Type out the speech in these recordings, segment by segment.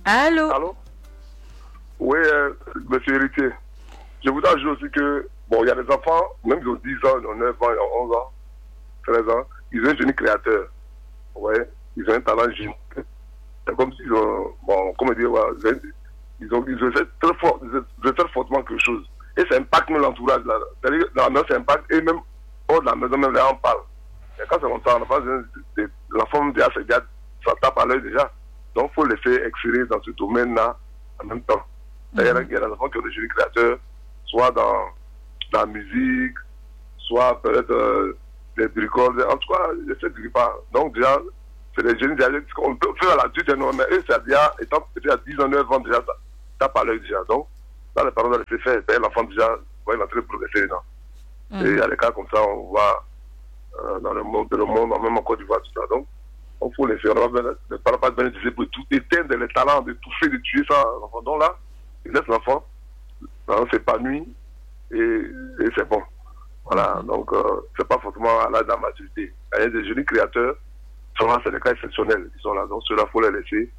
Allô? Allô? Oui, monsieur Héritier. Je voudrais ajouter aussi que, bon, il y a des enfants, même ils ont 10 ans, ils ont 9 ans, ils ont 11 ans, 13 ans, ils ont un génie créateur. Ouais, ils ont un talent génie. C'est comme s'ils ont, bon, comment dire, ouais, ils ont fait très fort, ils ont très fortement quelque chose. Et ça impacte même l'entourage, là. C'est-à-dire que dans la maison, ça impacte, et même hors de la maison, même là, on parle. Et quand c'est comme ça, on n'a pas besoin de l'enfant, déjà, ça tape à l'œil déjà. Donc, il faut laisser exceller dans ce domaine-là en même temps. Il y a des enfants qui ont des génies créateurs, soit dans la musique, soit peut-être des bricoles. En tout cas, je ne sais pas. Donc, déjà, c'est des génies qu'on peut faire à l'adulte, mais eux, c'est déjà, étant peut-être à 10 ans, 9 ans, déjà, ça tape à l'œil déjà. Donc, là, les parents doivent laisser faire. L'enfant, déjà, il va entrer progresser dedans. Et il y a des cas comme ça, on voit dans le monde, même en Côte d'Ivoire, tout ça. Donc, il faut laisser. Les parents pas bénéficier pour tout éteindre les talents, de tout faire, de tuer ça. Donc là, il laisse l'enfant, s'épanouit et c'est bon. Voilà, donc c'est pas forcément à l'âge de la maturité. Il y a des jeunes créateurs, souvent c'est des cas exceptionnels qui sont là. Donc ceux-là, il faut les laisser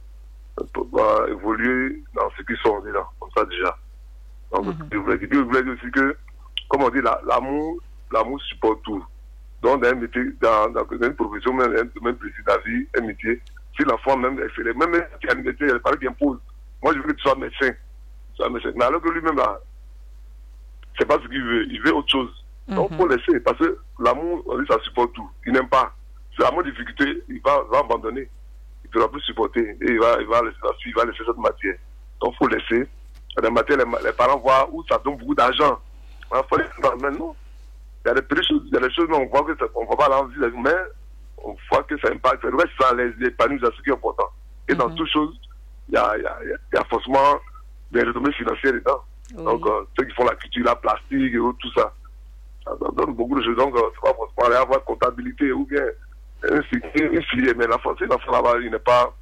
pour évoluer dans ce qu'ils sont dedans, comme ça déjà. Donc, je voulais dire aussi que, comme on dit, l'amour supporte tout. Donc, dans un métier, dans une profession, même un domaine précis de la vie, un métier, si l'enfant même est fait, même si il y a un métier, il paraît qu'il impose. Moi, je veux que tu sois médecin. Mais alors que lui-même, là, c'est pas ce qu'il veut. Il veut autre chose. Donc, il faut laisser. Parce que l'amour, on dit, ça supporte tout. Il n'aime pas. C'est la moindre difficulté, il va abandonner. Il ne pourra plus supporter. Et il va laisser cette matière. Donc, il faut laisser. La matière, les parents voient où ça donne beaucoup d'argent. Il faut laisser. Maintenant, il y a des petites choses, mais on voit que on ne voit pas l'envie, mais on voit que ça impacte. C'est vrai que ça les épanouit, c'est ce qui est important. Et dans toutes choses, il y a forcément des retombées financières dedans. Oui. Donc, ceux qui font la culture, la plastique et tout ça, ça donne beaucoup de choses. Donc, c'est pas forcément aller avoir comptabilité ou bien une filière. Mais l'enfant là-bas, il n'aime pas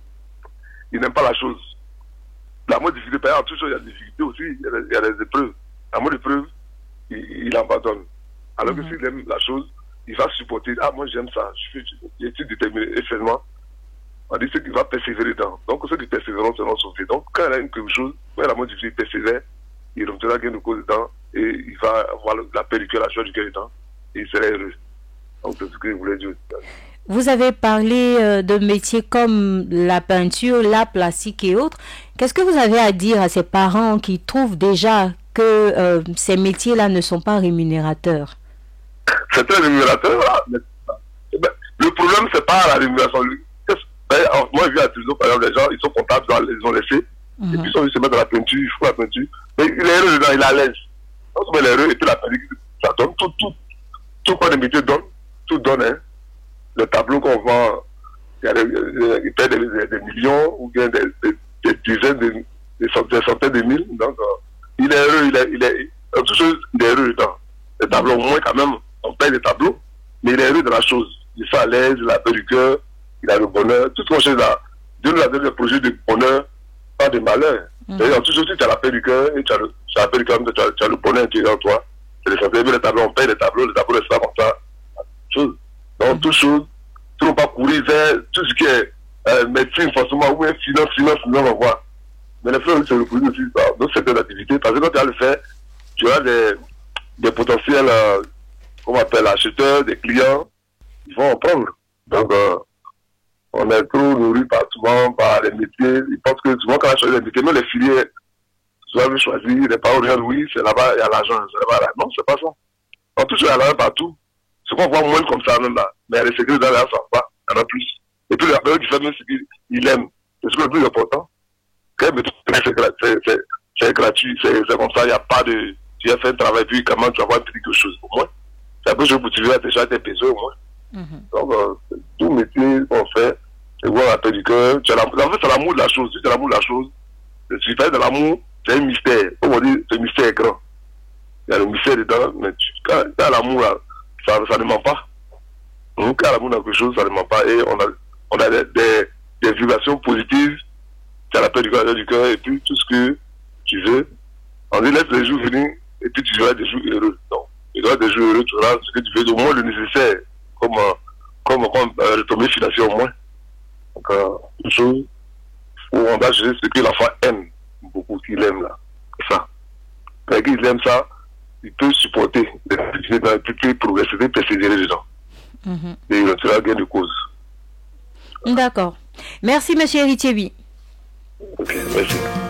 la chose. La mode difficulté, par exemple, toujours, il y a des difficultés aussi, il y a des épreuves. La mode épreuve, il abandonne. Alors que s'il aime la chose, il va supporter. Ah, moi j'aime ça, j'ai déterminé. Et finalement, on dit ceux qui vont persévérer dedans. Donc ceux qui persévéreront seront sauvés. Donc quand il a une quelque chose, quand il a moins difficile, il persévère, il obtiendra gain de cause dedans et il va avoir la paix du cœur, la joie du cœur dedans et il sera heureux. Donc c'est ce que je voulais dire. Vous avez parlé de métiers comme la peinture, l'art plastique et autres. Qu'est-ce que vous avez à dire à ces parents qui trouvent déjà que ces métiers-là ne sont pas rémunérateurs? C'est très rémunérateur, là. Le problème, c'est pas la rémunération. Moi, j'ai vu à Toulouse, par exemple, les gens, ils sont comptables, ils ont laissé. Et puis, ils sont se mettre dans la peinture, ils font la peinture. Mais il est heureux dedans, il est à l'aise. Donc, il est heureux, et puis la peinture, ça donne tout quoi les métiers donnent, tout donne, hein. Le tableau qu'on vend, il paie des millions, ou bien des dizaines, des centaines de mille. Donc, il est heureux, il est heureux dedans. Les tableaux, au moins, quand même, on paye les tableaux, mais il est heureux de la chose. Il est à l'aise, il a paix du cœur, il a le bonheur. Toutes ces choses-là, Dieu nous a donné des projets de bonheur, pas de malheur. C'est-à-dire, tout ceci, tu as la paix du cœur, et tu as la paix du cœur, tu as le bonheur intérieur en toi. C'est les santé, les tableaux, on paye les tableaux restent là comme ça. Chose. Donc, toutes choses, tout ne pas courir vers tout ce qui est médecine, forcément, ou finance, on voit. Mais les frères, c'est le produit aussi dans certaines activités, parce que quand tu vas le faire, tu as des potentiels, comment on appelle, acheteurs, des clients, ils vont en prendre. Donc, on est trop nourri souvent par les métiers. Ils pensent que souvent, quand on choisit les métiers, même les filières, souvent, ils choisissent, les parents regardent, oui, c'est là-bas, il y a l'argent, c'est là-bas. Non, c'est pas ça. En tout, il y a l'argent partout. Ce qu'on voit moins comme ça, même là. Mais il y a les secrets dans l'argent, ça va, il y en a plus. Et puis, la période qui fait même ce qu'il aime. C'est ce qui est le plus important. C'est gratuit, c'est comme ça, il n'y a pas de. Tu as fait un travail, puis comment tu vas avoir quelque chose au moins. C'est un peu chose pour tu veux déjà tes besoins au moins. Donc, tout métier qu'on fait, c'est voir la paix du cœur. En fait, c'est l'amour de la chose. Si c'est l'amour de la chose, si tu fais de l'amour, c'est un mystère. Comme on dit, ce mystère est grand. Il y a le mystère dedans, mais quand tu as l'amour là, ça ne ment pas. Donc, quand l'amour dans quelque chose, ça ne ment pas. Et on a des vibrations positives. Tu as la paix du cœur, et puis tout ce que tu veux. On dit, laisse les jours venir, et puis tu verras des jours heureux. Donc, tu verras des jours heureux, tu verras ce que tu veux, au moins le nécessaire, comme retombée financière au moins. Donc, une chose, où on va juger ce que l'enfant aime beaucoup, qu'il aime là. C'est ça. Quand il aime ça, il peut supporter, il peut progresser, il peut persévérer dedans. Et il sera gain de cause. D'accord. Merci, monsieur Héritier. Ok, merci.